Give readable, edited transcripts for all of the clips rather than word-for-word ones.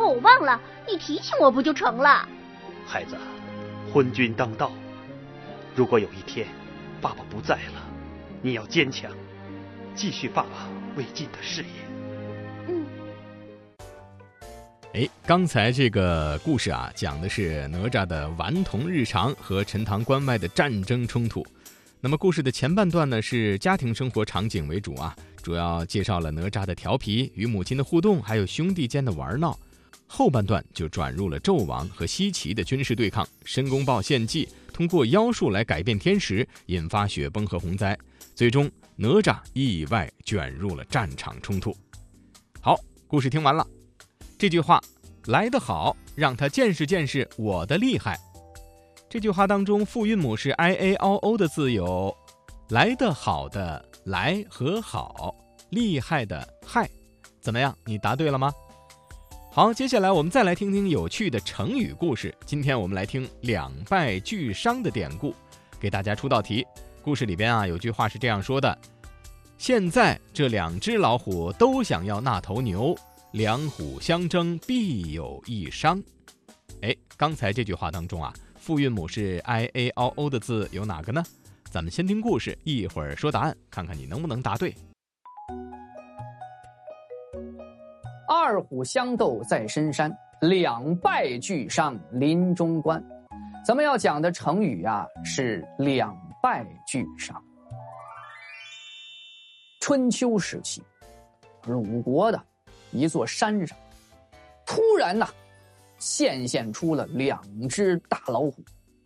果我忘了，你提醒我不就成了？ 孩子，昏君当道，如果有一天爸爸不在了，你要坚强，继续爸爸未尽的事业。 刚才这个故事啊，讲的是哪吒的顽童日常和陈塘关外的战争冲突。那么故事的前半段呢，是家庭生活场景为主啊，主要介绍了哪吒的调皮、与母亲的互动，还有兄弟间的玩闹。后半段就转入了纣王和西岐的军事对抗，申公豹献计，通过妖术来改变天时，引发雪崩和洪灾，最终哪吒意外卷入了战场冲突。好，故事听完了。这句话来得好，让他见识见识我的厉害。这句话当中复韵母是 iao 的字有来得好的来和好，厉害的害。怎么样，你答对了吗？好，接下来我们再来听听有趣的成语故事。今天我们来听两败俱伤的典故，给大家出道题。故事里边啊，有句话是这样说的：现在这两只老虎都想要那头牛，两虎相争必有一伤。刚才这句话当中啊，复韵母是 iao 的字有哪个呢？咱们先听故事，一会儿说答案，看看你能不能答对。 二虎相斗在深山，两败俱伤临终关。咱们要讲的成语啊，是两败俱伤。春秋时期，鲁国的一座山上，突然现出了两只大老虎。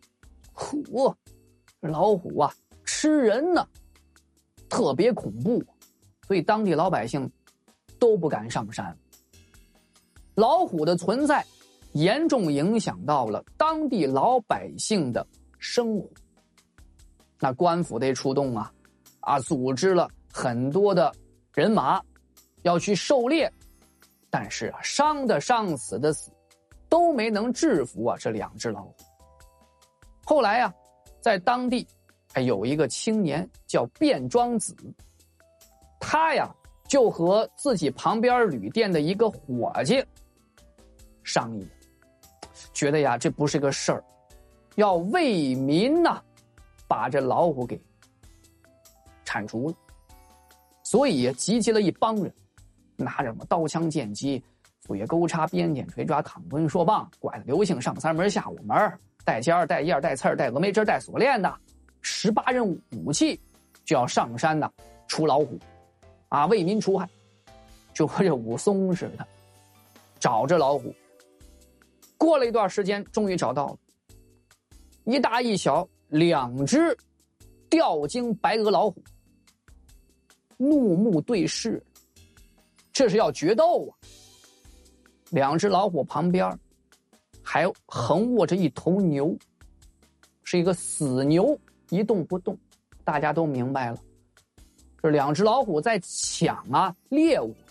老虎啊，吃人呢，特别恐怖，所以当地老百姓都不敢上山。老虎的存在严重影响到了当地老百姓的生活。那官府得出动组织了很多的人马要去狩猎，但是伤的伤，死的死，都没能制服这两只老虎。后来在当地有一个青年叫卞庄子，他就和自己旁边旅店的一个伙计商议，觉得这不是个事儿，要为民把这老虎给铲除了。所以集结了一帮人，拿着什么刀枪剑戟、斧钺钩叉鞭锏锤抓躺棍槊棒、拐子流星上三门下五门，带尖带叶带刺儿带峨眉针带锁链的18人武器，就要上山除老虎为民除害，就和这武松似的找着老虎。过了一段时间，终于找到了一大一小两只吊睛白额老虎，怒目对视，这是要决斗啊！两只老虎旁边还横卧着一头牛，是一个死牛，一动不动。大家都明白了，这两只老虎在抢猎物，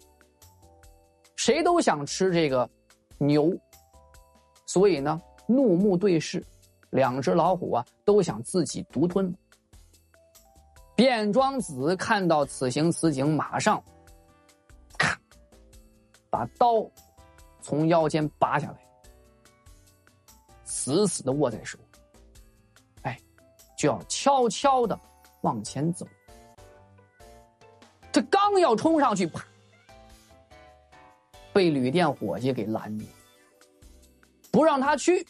谁都想吃这个牛，所以怒目对视，两只老虎都想自己独吞。卞庄子看到此情此景，马上咔把刀从腰间拔下来，死死的握在手，就要悄悄的往前走。他刚要冲上去，啪，被旅店伙计给拦住，不让他去。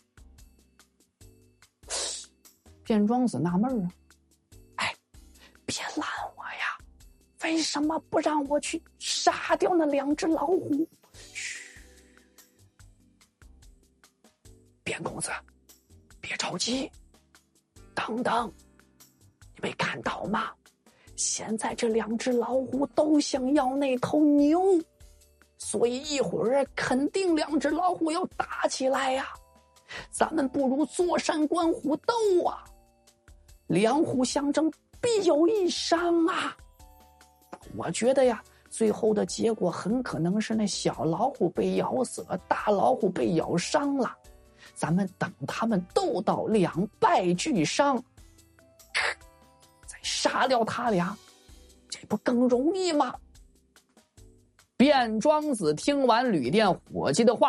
卞庄子纳闷别拦我呀，为什么不让我去杀掉那两只老虎？嘘，卞公子，别着急，等等，你没看到吗？现在这两只老虎都想要那头牛，所以一会儿肯定两只老虎要打起来呀。咱们不如坐山观虎斗啊，两虎相争必有一伤啊！我觉得最后的结果很可能是那小老虎被咬死了，大老虎被咬伤了。咱们等他们斗到两败俱伤，再杀掉他俩，这不更容易吗？卞庄子听完旅店伙计的话，